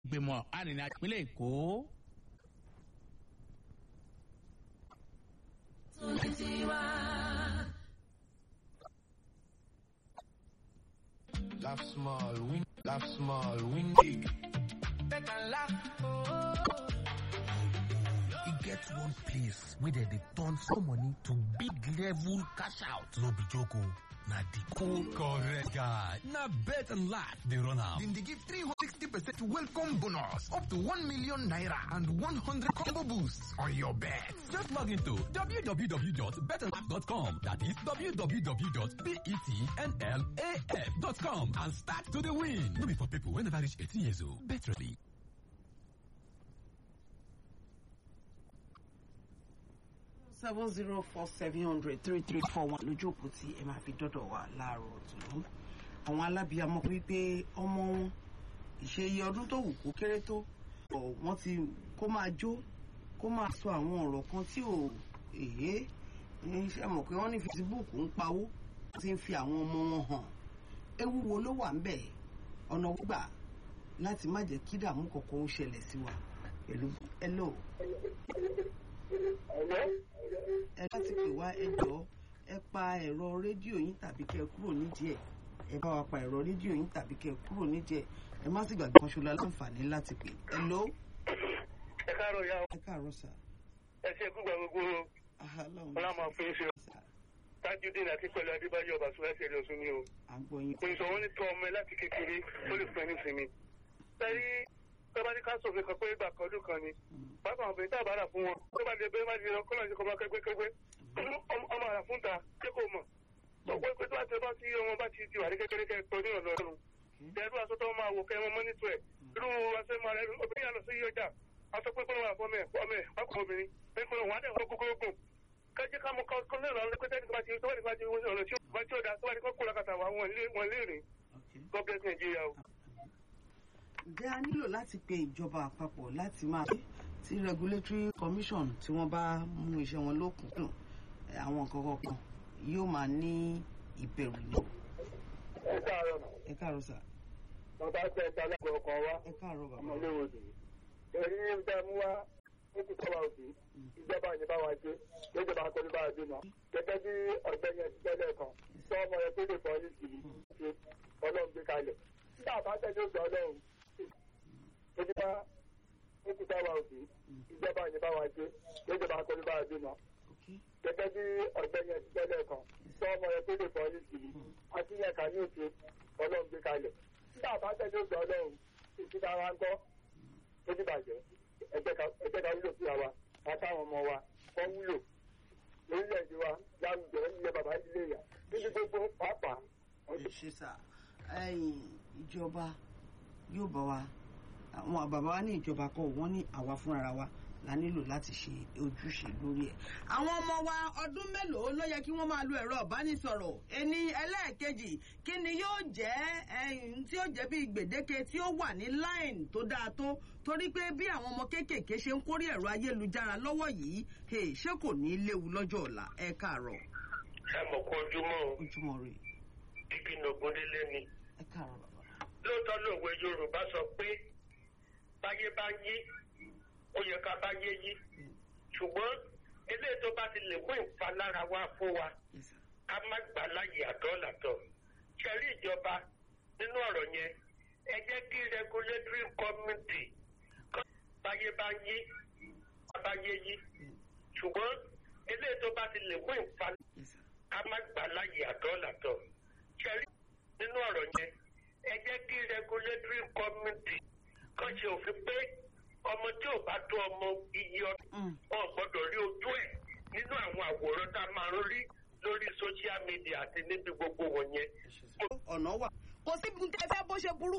gbìmọ̀ arìnrìn-àjò ìpínlẹ̀ Èkó. Laugh small, win big. Better laugh. E get one place where they turn some money to big level cash out. No be joke o. Na the correct guy. Na Bet and Laugh they run out. Then they give 360% welcome bonus up to 1 million naira and 100 combo boosts on your bet. Just log into www.betandlaugh.com. That is www.betnlaf.com and start to the win. No be for people when never reach 18 years old. Bet ready. Seven 704-700-3341 lójú òpó tí ẹ máa fi dọ́dọ̀ wá láàárọ̀ ọ̀tún. Àwọn alábìyamọ wípé ọmọ wọn ìṣeyẹ ọdún tó wù kó kéré tó wọ́n ti kó máa jó kó máa sọ àwọn ọ̀rọ̀ kan tí ò ṣe mọ̀ pé wọ́n ní Facebook ń pawó tí ń fi àwọn ọmọ wọn hàn. Ewu wo ló wà ń bẹ̀? Ọ̀nà gbígbà láti má jẹ́ kí ìdààmú kankan ó ṣẹlẹ̀ sí wa pẹ̀lú hello. Ẹ láti pè wá ẹjọ́ ẹ pa ẹ̀rọ rédíò yín tàbí kẹ́ kúrò nídìí ẹ̀. Ẹ bá wa pa ẹ̀rọ rédíò yín tàbí kẹ́ kúrò nídìí ẹ̀. Ẹ má sì gbàgbé kan ṣola láǹfààní láti pè. Hello. Ẹ káàárọ̀ ya o. Ẹ káàárọ̀ sà. Ẹ ṣe kúgbà gbogbo ọlọ́mọ fún iṣẹ́ o. Tajudeen àti pẹ̀lú Adébáyọ̀ Ọbàṣúwá ṣẹlẹ̀ Ọ̀ṣun ni o. À ń gbọ́ yín. Kò sọ wọ́n ní tọ́ ọmọ ẹ láti kékeré ó lè fún ẹ nísìnyí. Sẹ́rí tọ́ba ní ká sọ̀fin kan pé ìgbà kan ọdún kan ni. Bàbá àwọn obìnrin tá a bá rà fún wọn. Tó bá dé bẹ́ẹ̀ má di lọ kọ́nà ìṣèkọ́ bá kẹ́gbẹ́kẹ́gbẹ́. Ọmọ àrà fún ta ṣé kò mọ̀. Ọ̀pọ̀ ìpè tó bá ti bá sí ọmọ bá ti di wà ní kékeré kẹ́ tọ́ ní ọ̀nà ọ̀run. Ẹ̀rú aṣọ tó máa wò kẹ́ wọn mọ́ nítò ẹ̀. Irú aṣọ máa rẹ̀ obìnrin yà lọ sí ọjà. Aṣọ pé kọ́nà wà fọ́mẹ̀ pápá obìnrin. Ẹ kọ́nà wà á dẹ̀ wọ́n kókó gùn. Kájí ká mọ kọ́ lẹ́rọ ọlọ́pẹ́tẹ́ nípa ti tó wà nípa ti ọ̀nà tí ó dá tó wà ní kọ́kọ́ lákàtà wà wọn lè rìn. God bless Nigeria o. Ǹjẹ́ a nílò láti pe ìjọba àpapọ̀ láti máa tí regulatory commission tí wọ́n bá mú iṣẹ́ wọn lókùnkùn àwọn nǹkan kọ̀ọ̀kan yóò máa ní ìbẹ̀rù ní. Ẹ káàárọ̀. Ẹ káàárọ̀ sà. Bàbá tẹ ẹ̀ka lágbo ọkọ̀ wa. Ẹ káàárọ̀ bàbá. Ọmọléwòsàn. Ẹ̀rí ń bẹ mú wá ó ti sọ́wọ́ òsì. Ìjọba ní bá wa ṣe. Ìjọba akọ́ni bá wa bímọ. Gẹ́gẹ́ bí ọ̀gbẹ́ni ẹ̀ ti tẹ́lẹ̀ kan. Sọ ọmọ rẹ̀ tó lè fọ́ ní ìsìn ṣe Ọlọ́run gbé kalẹ̀. Nígbà bá tẹ̀lé ògbà Ọlọ́run. Ìjọba ó ti sọ́wọ́ òsì. Ìjọba ní bá wa ṣe. Ìjọba akọ́ni bá wa bímọ. Gẹ́gẹ́ bí ọ̀gbẹ́ni ẹ̀ ti tẹ́lẹ̀ kan. Sọ ọmọ rẹ̀ tó lè fọ́ ní ìsìn àti yẹn kà ní òkè Ọlọ́run gbé kalẹ̀. Nígbà bá tẹ̀lé ògbà Ọlọ́run. Ìjọba wa ń kọ́. Ó ti bàjẹ́. Ẹgbẹ́ ká wúlò fún wa àtàwọn ọmọ wa wọ́n wúlò lórílẹ̀-èdè wa láwùjọ ilé bàbá ilé ìyá níbi gbogbo pàápàá. Ṣé sà ìjọba yóò bá wa àwọn bàbá wa ní ìjọba kọ́ wọ́n ní àwa fúnra wa la nílò láti ṣe ojúṣe lórí ẹ̀. Àwọn ọmọ wa ọdún mélòó ló yẹ kí wọ́n máa lo ẹ̀rọ ìbánisọ̀rọ̀? Ẹni ẹlẹ́ẹ̀kejì kí ni yóò jẹ́ tí ó jẹ́ bí gbèdéke tí ó wà ní line tó dáa tó torí pé bí àwọn ọmọ kéékèèké ṣe ń kórè ẹ̀rọ ayélujára lọ́wọ́ yìí ṣé kò ní léwu lọ́jọ́ ọ̀la? Ẹ káàárọ̀. Ẹ mọ̀ kó ojúmọ́ o. Ojúmọ́ rè. Bíbí Ògúndélé ni. Ẹ káàárọ̀ bàbá. Lóòótọ́ lòwe Yorùbá sọ pé báyé bá yí ó yẹ ká bá yé yí ṣùgbọ́n eléyìí tó bá ti lè mú ìpalára wá fún wa ká má gbà láyè àtọ́làtọ̀ ṣẹ̀rí ìjọba nínú ọ̀rọ̀ yẹn ẹ jẹ́ kí regulatory committee báyé bá yí bá yé yí ṣùgbọ́n eléyìí tó bá ti lè mú ìpalára ká má gbà láyè àtọ́làtọ̀ ṣẹ̀rí nínú ọ̀rọ̀ yẹn ẹ jẹ́ kí regulatory committee kàn ṣe òfin pé ọmọ tí ò bá tó ọmọ iye ọdún wọn gbọ́dọ̀ rí ojú ẹ̀ nínú àwọn àwòrán tá a máa ń rí lórí social media àti níbi gbogbo wọ̀nyẹn. Ọ̀nà wà kò sí bí tẹ́ fẹ́ bó ṣe burú